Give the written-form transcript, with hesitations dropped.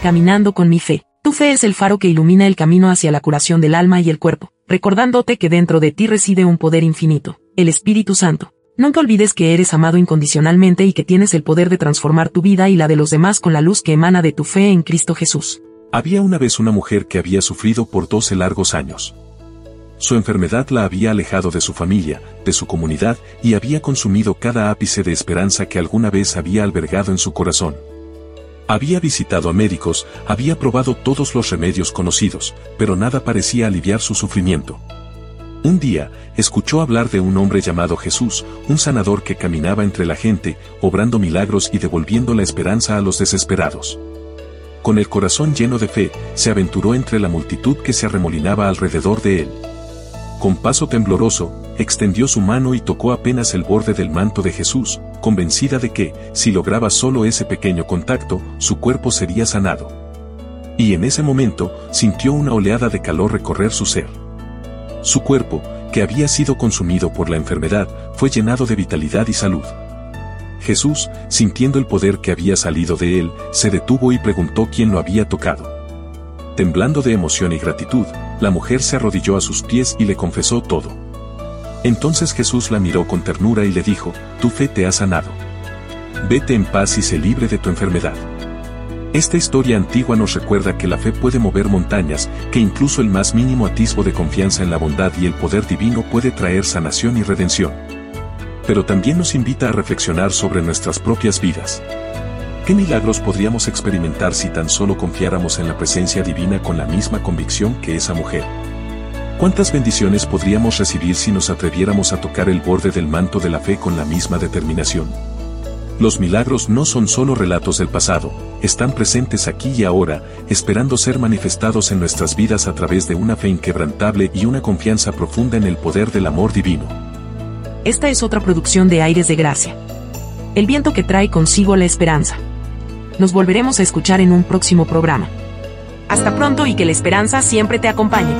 Caminando con mi fe. Tu fe es el faro que ilumina el camino hacia la curación del alma y el cuerpo, recordándote que dentro de ti reside un poder infinito, el Espíritu Santo. Nunca olvides que eres amado incondicionalmente y que tienes el poder de transformar tu vida y la de los demás con la luz que emana de tu fe en Cristo Jesús. Había una vez una mujer que había sufrido por 12 largos años. Su enfermedad la había alejado de su familia, de su comunidad, y había consumido cada ápice de esperanza que alguna vez había albergado en su corazón. Había visitado a médicos, había probado todos los remedios conocidos, pero nada parecía aliviar su sufrimiento. Un día, escuchó hablar de un hombre llamado Jesús, un sanador que caminaba entre la gente, obrando milagros y devolviendo la esperanza a los desesperados. Con el corazón lleno de fe, se aventuró entre la multitud que se arremolinaba alrededor de él. Con paso tembloroso, extendió su mano y tocó apenas el borde del manto de Jesús, convencida de que, si lograba solo ese pequeño contacto, su cuerpo sería sanado. Y en ese momento, sintió una oleada de calor recorrer su ser. Su cuerpo, que había sido consumido por la enfermedad, fue llenado de vitalidad y salud. Jesús, sintiendo el poder que había salido de él, se detuvo y preguntó quién lo había tocado. Temblando de emoción y gratitud, la mujer se arrodilló a sus pies y le confesó todo. Entonces Jesús la miró con ternura y le dijo: tu fe te ha sanado. Vete en paz y sé libre de tu enfermedad. Esta historia antigua nos recuerda que la fe puede mover montañas, que incluso el más mínimo atisbo de confianza en la bondad y el poder divino puede traer sanación y redención. Pero también nos invita a reflexionar sobre nuestras propias vidas. ¿Qué milagros podríamos experimentar si tan solo confiáramos en la presencia divina con la misma convicción que esa mujer? ¿Cuántas bendiciones podríamos recibir si nos atreviéramos a tocar el borde del manto de la fe con la misma determinación? Los milagros no son solo relatos del pasado, están presentes aquí y ahora, esperando ser manifestados en nuestras vidas a través de una fe inquebrantable y una confianza profunda en el poder del amor divino. Esta es otra producción de Aires de Gracia. El viento que trae consigo la esperanza. Nos volveremos a escuchar en un próximo programa. Hasta pronto y que la esperanza siempre te acompañe.